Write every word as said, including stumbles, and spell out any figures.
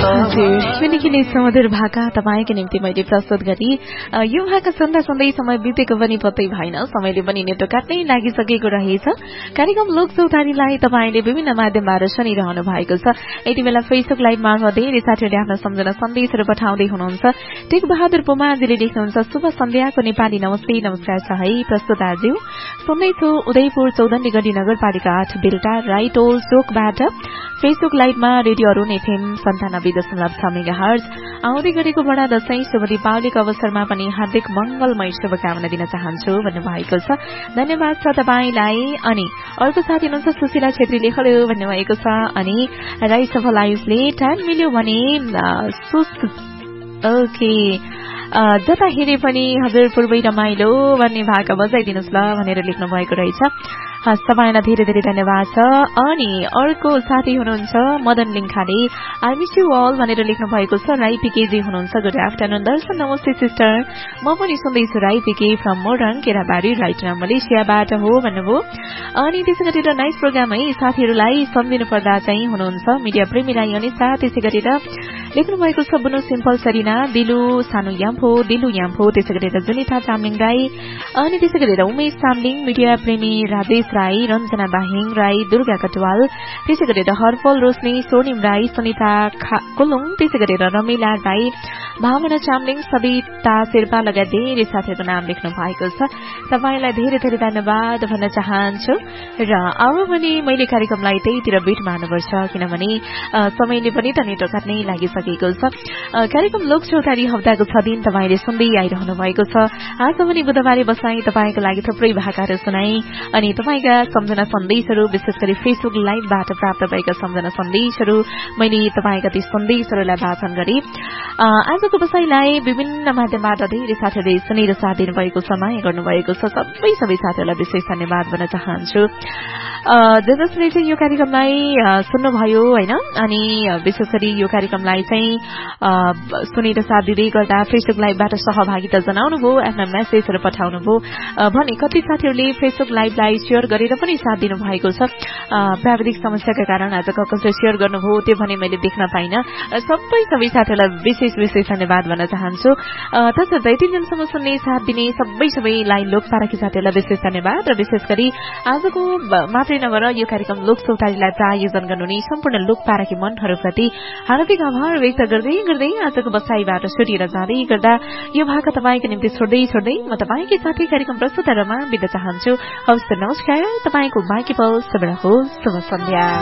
हजुर निकै सुमधुर भाका तपाईँको निम्ति मैले प्रस्तुत गरी यो भाका सुन्दा सुन्दै समय बितेको पनि पत्तै भएन समयले पनि नेटो काट्नै लागिसकेको रहेछ कार्यक्रम लोक चौतारीलाई तपाईँले विभिन्न माध्यमबाट सुनिरहनु भएको छ यति बेला फेसबुक लाइभ मार्फत धेरै साथीहरूले आफ्नो सम्झना सन्देशहरू पठाउँदै हुनुहुन्छ टेक बहादुर पुमाजीले लेख्नुहुन्छ शुभ सन्ध्याको नेपाली नमस्ते नमस्कार छ है प्रस्तुत आज सुन्दैछु उदयपुर चौधन्डी गढी नगरपालिका आठ बेलटा राइटोल चोकबाट फेसबुक लाइभमा रेडियो अरुण एफएम सन्तानब्बे दशमलव छ मेगा हर्ज आउँदै गरेको बडा दशैं शुभ दीपावलीको अवसरमा पनि हार्दिक मंगलमय शुभकामना दिन चाहन्छु भन्नुभएको छ धन्यवाद छ तपाईलाई अनि अर्को साथी हुनुहुन्छ सुशीला छेत्रीले हेलो भन्नुभएको छ अनि राई सफल आयुषले टाइम मिल्यो भने ओके जता हेरे पनि हजुर पूर्वै रमाइलो भन्ने भाका बजाइदिनुहोस् ल भनेर लेख्नु भएको रहेछ तपाईलाई धेरै धेरै धन्यवाद छ अनि अर्को साथी हुनुहुन्छ Madan लिङ्खाले I miss you all भनेर लेख्नु भएको छ राई पिकेजी हुनुहुन्छ गुड आफ्टरनुन दर्शन नमस्ते सिस्टर म पनि सुन्दैछु Rai PK from Morang Kerabari right मलेसियाबाट हो भन्नुभयो अनि त्यसै गरेर नाइस प्रोग्राम है साथीहरूलाई सम्झिनु पर्दा चाहिँ हुनुहुन्छ मिडिया प्रेमी राई अनिसा त्यसै गरेर लेख्नु भएको छ बुनु सिम्पल सरिना दिलु सानु याम्फो दिलु याम्फो त्यसै गरेर जुनिता चामलिङ राई अनि त्यसै गरेर उमेश चामलिङ मिडिया प्रेमी राजेश राई रञ्जना बाहिङ राई दुर्गा कटवाल त्यसै गरेर हरपल रोशनी स्वर्णिम राई सुनिता कुलुङ त्यसै गरेर रमिला राई भावना चामलिङ सविता शेर्पा लगायत धेरै साथीहरूको नाम लेख्नु भएको छ तपाईलाई धेरै धेरै धन्यवाद भन्न चाहन्छु र अब भने मैले कार्यक्रमलाई त्यहीतिर बिट मार्नुपर्छ किनभने समयले पनि त नेटो काट्नै लागिसकेको छ कार्यक्रम लोक चौतारी हप्ताको छ दिन तपाईले सुन्दै आइरहनु भएको छ आज पनि बुधबारे बसाई तपाईको लागि थुप्रै भाकाहरू सुनाई अनि तपाईका सम्झना सन्देशहरू विशेष गरी फेसबुक लाइभबाट प्राप्त भएका सम्झना सन्देशहरू मैले तपाईका ती सन्देशहरूलाई वाचन गरे आजको बसाईलाई विभिन्न माध्यमबाट धेरै साथीहरूले सुनेर साथ दिनुभएको छ माया गर्नुभएको छ सबै सबै साथीहरूलाई विशेष धन्यवाद भन्न चाहन्छु ज जसले चाहिँ यो कार्यक्रमलाई सुन्नुभयो होइन अनि विशेष गरी यो कार्यक्रमलाई चाहिँ सुनेर साथ दिँदै गर्दा फेसबुक लाइभबाट सहभागिता जनाउनु भयो आफ्ना मेसेजहरू पठाउनु भयो भने कति साथीहरूले फेसबुक लाइभलाई शेयर गरेर पनि साथ दिनु भएको छ प्राविधिक समस्याका कारण आज कसले शेयर गर्नुभयो त्यो भने मैले देख्न पाइन सबै सबै साथीहरूलाई विशेष विशेष धन्यवाद भन्न चाहन्छु तसर्थ यति दिनसम्म सुन्ने साथ दिने सबै सबैलाई लोकपाराकी साथीहरूलाई विशेष धन्यवाद र विशेष गरी आजको मात्रै नभएर यो कार्यक्रम लोक चौतारीलाई प्रायोजन गर्नुहुने सम्पूर्ण लोकपाराकी मनहरूप्रति हार्दिक आभार व्यक्त गर्दै गर्दै आजको बसाईबाट छुटिएर जाँदै गर्दा यो भाका तपाईँको निम्ति छोड्दै छोड्दै म तपाईँकै साथी कार्यक्रम प्रस्तुतहरूमा बित्न चाहन्छु हवस् नमस्कार तपाईँको बाँकी पल शुभ होस् शुभ सन्ध्या